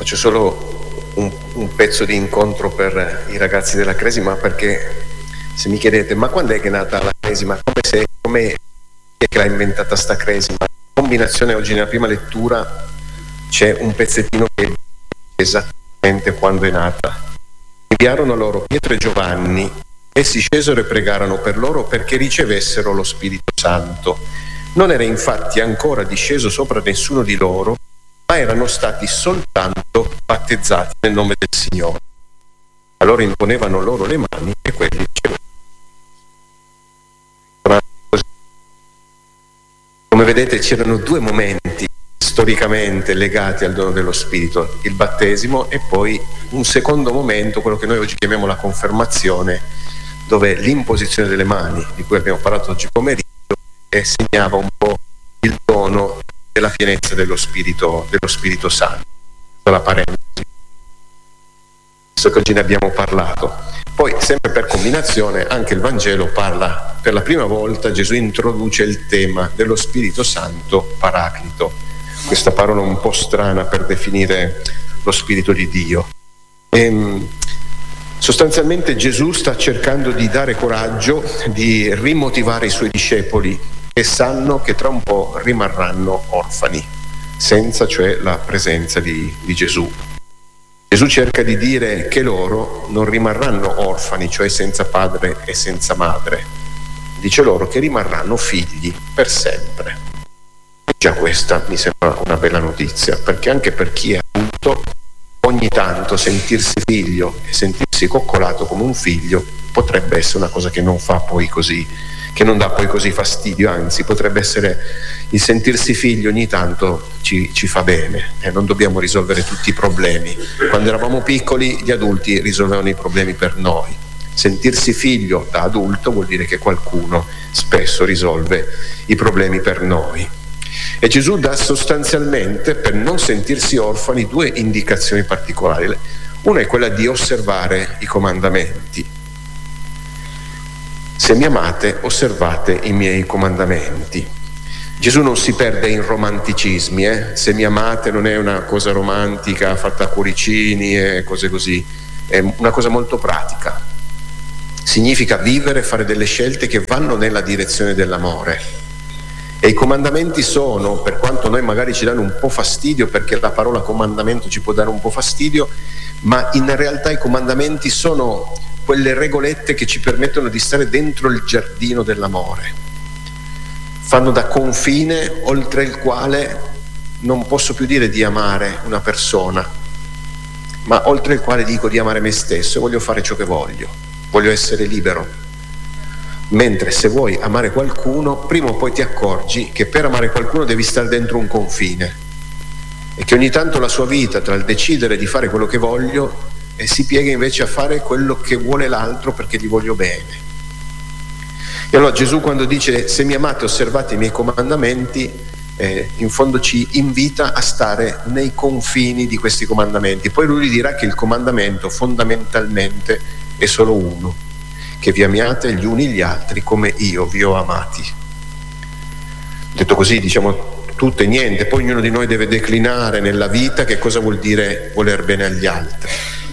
Faccio solo un pezzo di incontro per i ragazzi della Cresima, perché se mi chiedete ma quando è che è nata la Cresima, come è che l'ha inventata sta Cresima, in combinazione oggi nella prima lettura c'è un pezzettino che è esattamente quando è nata. Inviarono loro Pietro e Giovanni, essi scesero e pregarono per loro perché ricevessero lo Spirito Santo. Non era infatti ancora disceso sopra nessuno di loro, ma erano stati soltanto battezzati nel nome del Signore. Allora imponevano loro le mani e quelli ricevevano. Come vedete c'erano due momenti storicamente legati al dono dello Spirito, il battesimo e poi un secondo momento, quello che noi oggi chiamiamo la confermazione, dove l'imposizione delle mani, di cui abbiamo parlato oggi pomeriggio, segnava un po' il dono della pienezza dello Spirito Santo. La parentesi, visto che oggi ne abbiamo parlato. Poi, sempre per combinazione, anche il Vangelo parla, per la prima volta Gesù introduce il tema dello Spirito Santo Paraclito, questa parola un po' strana per definire lo Spirito di Dio. Sostanzialmente Gesù sta cercando di dare coraggio, di rimotivare i suoi discepoli che sanno che tra un po' rimarranno orfani, senza cioè la presenza di Gesù. Gesù cerca di dire che loro non rimarranno orfani, cioè senza padre e senza madre. Dice loro che rimarranno figli per sempre. E già questa mi sembra una bella notizia, perché anche per chi è adulto, ogni tanto sentirsi figlio e sentirsi coccolato come un figlio potrebbe essere una cosa che non fa poi così, che non dà poi così fastidio, anzi potrebbe essere il sentirsi figlio ogni tanto ci fa bene, non dobbiamo risolvere tutti i problemi. Quando eravamo piccoli gli adulti risolvevano i problemi per noi, sentirsi figlio da adulto vuol dire che qualcuno spesso risolve i problemi per noi. E Gesù dà sostanzialmente, per non sentirsi orfani, due indicazioni particolari. Una è quella di osservare i comandamenti. Se mi amate, osservate i miei comandamenti. Gesù non si perde in romanticismi, Se mi amate non è una cosa romantica fatta a cuoricini e cose così, è una cosa molto pratica. Significa vivere, fare delle scelte che vanno nella direzione dell'amore. E i comandamenti sono, per quanto noi magari ci danno un po' fastidio, perché la parola comandamento ci può dare un po' fastidio, ma in realtà i comandamenti sono quelle regolette che ci permettono di stare dentro il giardino dell'amore. Fanno da confine oltre il quale non posso più dire di amare una persona, ma oltre il quale dico di amare me stesso e voglio fare ciò che voglio essere libero. Mentre se vuoi amare qualcuno, prima o poi ti accorgi che per amare qualcuno devi stare dentro un confine e che ogni tanto la sua vita, tra il decidere di fare quello che voglio, si piega invece a fare quello che vuole l'altro perché gli voglio bene. E allora Gesù, quando dice se mi amate osservate i miei comandamenti, in fondo ci invita a stare nei confini di questi comandamenti. Poi lui dirà che il comandamento fondamentalmente è solo uno: che vi amiate gli uni gli altri come io vi ho amati. Detto così, diciamo tutto e niente. Poi ognuno di noi deve declinare nella vita che cosa vuol dire voler bene agli altri.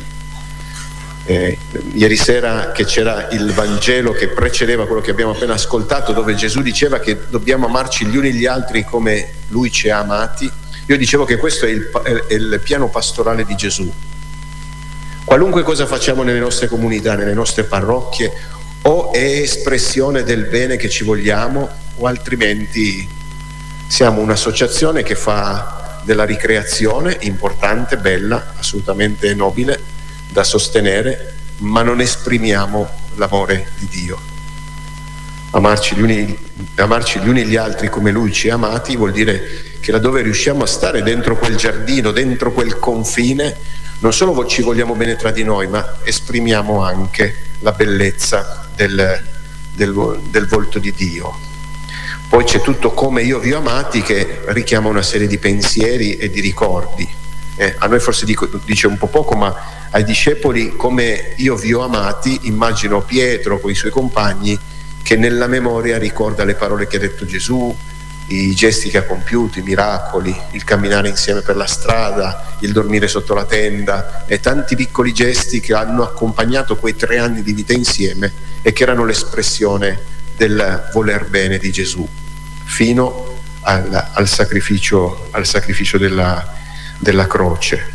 Ieri sera che c'era il Vangelo che precedeva quello che abbiamo appena ascoltato, dove Gesù diceva che dobbiamo amarci gli uni gli altri come Lui ci ha amati, io dicevo che questo è il piano pastorale di Gesù. Qualunque cosa facciamo nelle nostre comunità, nelle nostre parrocchie, o è espressione del bene che ci vogliamo, o altrimenti siamo un'associazione che fa della ricreazione importante, bella, assolutamente nobile, da sostenere, ma non esprimiamo l'amore di Dio. Amarci gli uni gli altri come Lui ci ha amati vuol dire che laddove riusciamo a stare dentro quel giardino, dentro quel confine, non solo ci vogliamo bene tra di noi, ma esprimiamo anche la bellezza del volto di Dio. Poi c'è tutto come io vi ho amati, che richiama una serie di pensieri e di ricordi. A noi forse dice un po' poco, ma ai discepoli come io vi ho amati, immagino Pietro con i suoi compagni che nella memoria ricorda le parole che ha detto Gesù, i gesti che ha compiuto, i miracoli, il camminare insieme per la strada, il dormire sotto la tenda e tanti piccoli gesti che hanno accompagnato quei 3 anni di vita insieme e che erano l'espressione del voler bene di Gesù fino al sacrificio della croce.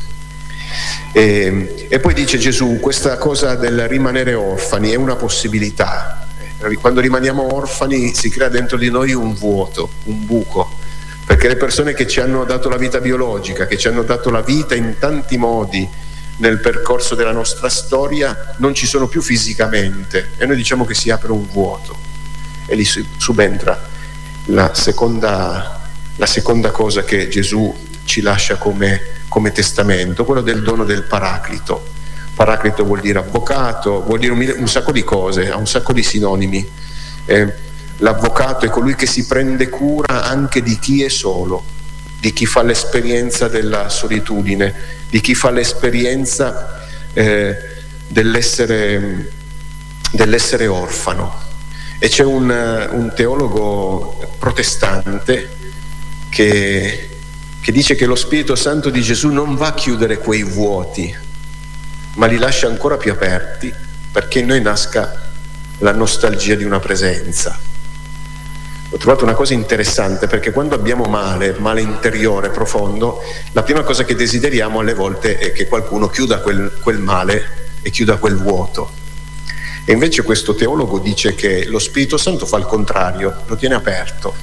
E poi dice Gesù, questa cosa del rimanere orfani è una possibilità. Quando rimaniamo orfani si crea dentro di noi un vuoto, un buco, perché le persone che ci hanno dato la vita biologica, che ci hanno dato la vita in tanti modi nel percorso della nostra storia, non ci sono più fisicamente e noi diciamo che si apre un vuoto e lì subentra la seconda cosa che Gesù ci lascia come testamento, quello del dono del Paraclito. Paraclito vuol dire avvocato, vuol dire un sacco di cose, ha un sacco di sinonimi. L'avvocato è colui che si prende cura anche di chi è solo, di chi fa l'esperienza della solitudine, di chi fa l'esperienza dell'essere orfano. E c'è un teologo protestante che dice che lo Spirito Santo di Gesù non va a chiudere quei vuoti, ma li lascia ancora più aperti perché in noi nasca la nostalgia di una presenza. Ho trovato una cosa interessante, perché quando abbiamo male interiore profondo, la prima cosa che desideriamo alle volte è che qualcuno chiuda quel male e chiuda quel vuoto. E invece questo teologo dice che lo Spirito Santo fa il contrario, lo tiene aperto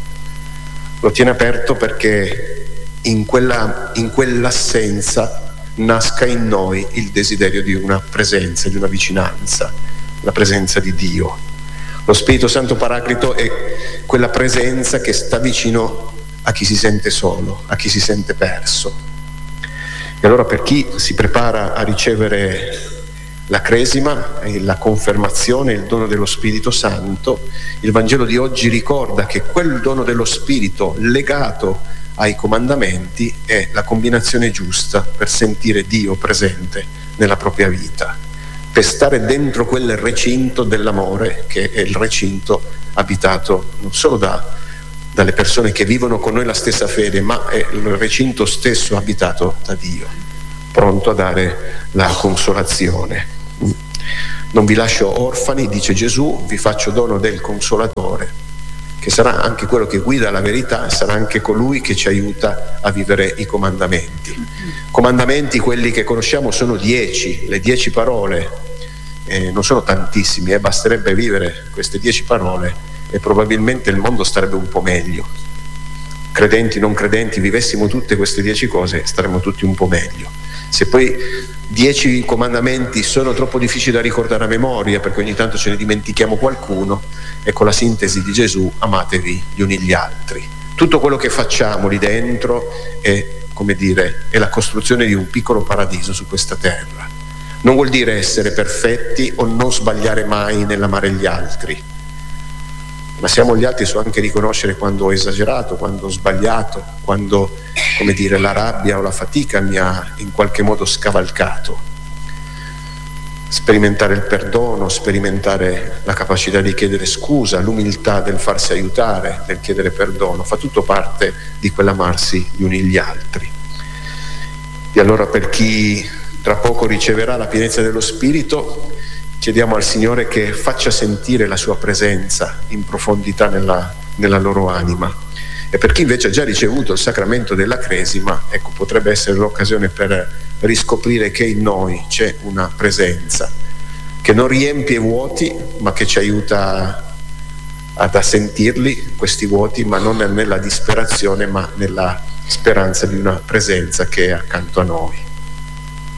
perché in quell'assenza nasca in noi il desiderio di una presenza, di una vicinanza, la presenza di Dio. Lo Spirito Santo Paraclito è quella presenza che sta vicino a chi si sente solo, a chi si sente perso. E allora, per chi si prepara a ricevere la cresima, la confermazione, il dono dello Spirito Santo, il Vangelo di oggi ricorda che quel dono dello Spirito legato ai comandamenti è la combinazione giusta per sentire Dio presente nella propria vita, per stare dentro quel recinto dell'amore che è il recinto abitato non solo dalle persone che vivono con noi la stessa fede, ma è il recinto stesso abitato da Dio, pronto a dare la consolazione. Non vi lascio orfani, dice Gesù, vi faccio dono del Consolatore, che sarà anche quello che guida la verità, sarà anche colui che ci aiuta a vivere i comandamenti. Comandamenti, quelli che conosciamo, sono 10, le 10 parole, non sono tantissimi, basterebbe vivere queste 10 parole e probabilmente il mondo starebbe un po' meglio. Credenti, non credenti, vivessimo tutte queste 10 cose, staremmo tutti un po' meglio. Se poi 10 comandamenti sono troppo difficili da ricordare a memoria, perché ogni tanto ce ne dimentichiamo qualcuno, ecco la sintesi di Gesù: amatevi gli uni gli altri. Tutto quello che facciamo lì dentro è, come dire, è la costruzione di un piccolo paradiso su questa terra. Non vuol dire essere perfetti o non sbagliare mai nell'amare gli altri, ma siamo gli altri su anche riconoscere quando ho esagerato, quando ho sbagliato, quando, come dire, la rabbia o la fatica mi ha in qualche modo scavalcato. Sperimentare il perdono, sperimentare la capacità di chiedere scusa, l'umiltà del farsi aiutare, del chiedere perdono, fa tutto parte di quell'amarsi gli uni gli altri. E allora, per chi tra poco riceverà la pienezza dello Spirito, chiediamo al Signore che faccia sentire la sua presenza in profondità nella loro anima. E per chi invece ha già ricevuto il sacramento della cresima, ecco, potrebbe essere l'occasione per riscoprire che in noi c'è una presenza che non riempie vuoti, ma che ci aiuta a sentirli, questi vuoti, ma non nella disperazione, ma nella speranza di una presenza che è accanto a noi.